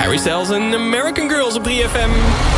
Harry Styles en American Girls op 3FM.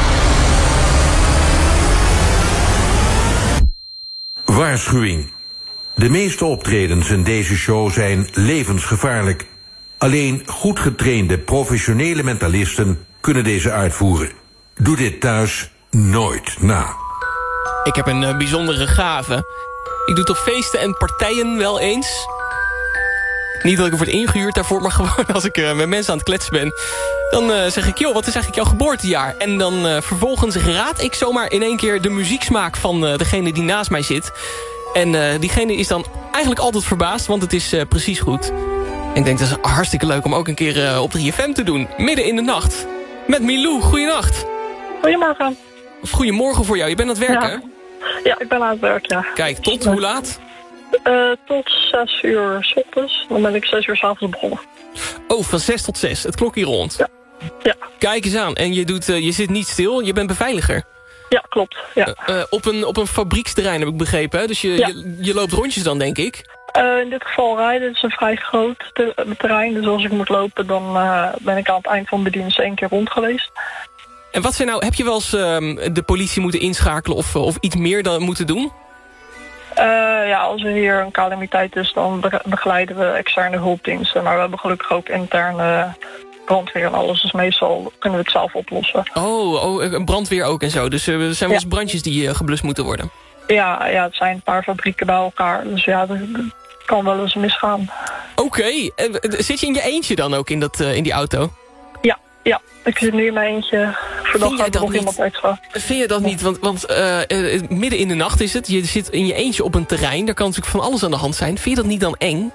Waarschuwing. De meeste optredens in deze show zijn levensgevaarlijk. Alleen goed getrainde professionele mentalisten kunnen deze uitvoeren. Doe dit thuis nooit na. Ik heb een bijzondere gave. Ik doe het op feesten en partijen wel eens. Niet dat ik er word ingehuurd daarvoor, maar gewoon als ik met mensen aan het kletsen ben. Dan zeg ik, joh, wat is eigenlijk jouw geboortejaar? En dan vervolgens raad ik zomaar in één keer de muzieksmaak van degene die naast mij zit. En diegene is dan eigenlijk altijd verbaasd, want het is precies goed. En ik denk, dat is hartstikke leuk om ook een keer op 3FM te doen. Midden in de nacht. Met Milou, goeienacht. Goedemorgen. Of goedemorgen voor jou, je bent aan het werken? Ja, ik ben aan het werk, ja. Kijk, tot hoe laat? Tot 6 uur 's ochtends. Dan ben ik 6 uur 's avonds begonnen. Oh, van 6 tot 6, het klokje rond. Ja. Kijk eens aan, en je zit niet stil, je bent beveiliger. Ja, klopt. Ja. Op een fabrieksterrein heb ik begrepen, hè? Dus je loopt rondjes dan, denk ik? In dit geval rijden, het is een vrij groot terrein. Dus als ik moet lopen, dan ben ik aan het eind van de dienst 1 keer rond geweest. En wat zijn nou, heb je wel eens de politie moeten inschakelen of iets meer dan moeten doen? Als er hier een calamiteit is, dan begeleiden we externe hulpdiensten. Maar we hebben gelukkig ook interne brandweer en alles. Dus meestal kunnen we het zelf oplossen. Oh, brandweer ook en zo. Dus er zijn wel eens brandjes die geblust moeten worden. Ja, het zijn een paar fabrieken bij elkaar. Dus ja, dat kan wel eens misgaan. Oké. Zit je in je eentje dan ook in die auto? Ja, ik zit nu in mijn eentje. Vind jij dat nog iemand extra. Vind je dat niet? Want midden in de nacht is het. Je zit in je eentje op een terrein. Daar kan natuurlijk van alles aan de hand zijn. Vind je dat niet dan eng?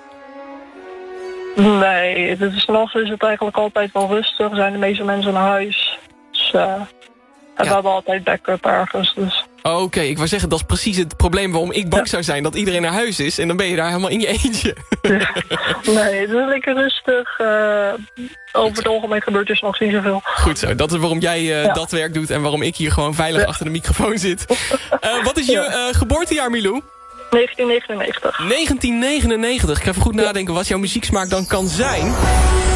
Nee, s'nachts is het eigenlijk altijd wel rustig. Er zijn de meeste mensen naar huis. Dus we hebben altijd backup ergens. Dus. Oké, ik wou zeggen, dat is precies het probleem waarom ik bang zou zijn. Dat iedereen naar huis is en dan ben je daar helemaal in je eentje. Nee, het is lekker rustig. Over het algemeen gebeurt er nog niet zoveel. Goed zo, dat is waarom jij dat werk doet en waarom ik hier gewoon veilig achter de microfoon zit. Wat is je geboortejaar, Milou? 1999. 1999. Ik ga even goed nadenken wat jouw muzieksmaak dan kan zijn.